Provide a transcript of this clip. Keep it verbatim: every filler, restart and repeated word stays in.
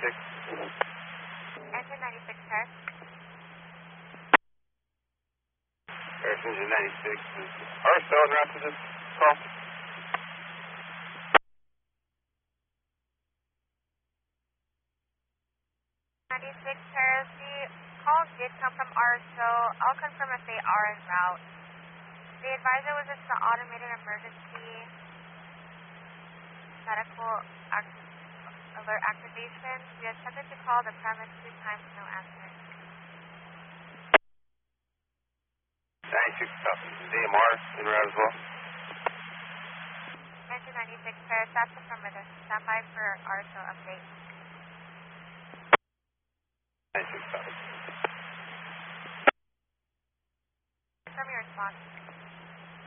ninety-six. Engine ninety-six, Paris. Paris Engine ninety-six. Are we still en route to this call? ninety-six, Paris. The calls did come from R S O. I'll confirm if they are en route. The advisor was just the automated emergency medical act alert activation. We attempted to call the premise two times, no answer. ninety-six, copy. D M R en route as well. Engine ninety-six, Paris. That's affirmative. Stand by for R S O update. ninety-six, copy. Confirm your response.